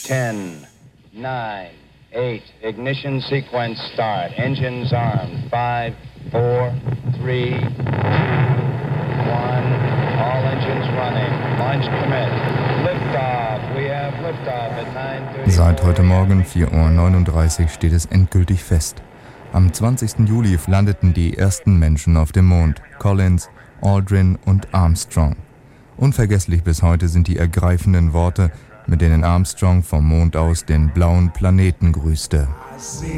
10, 9, 8, ignition sequence start. Engines armed. 5, 4, 3, 2, 1. All engines running. Launch commit. Liftoff. We have liftoff at 9:30. Seit heute Morgen 4:39 Uhr steht es endgültig fest. Am 20. Juli landeten die ersten Menschen auf dem Mond. Collins, Aldrin und Armstrong. Unvergesslich bis heute sind die ergreifenden Worte, mit denen Armstrong vom Mond aus den blauen Planeten grüßte.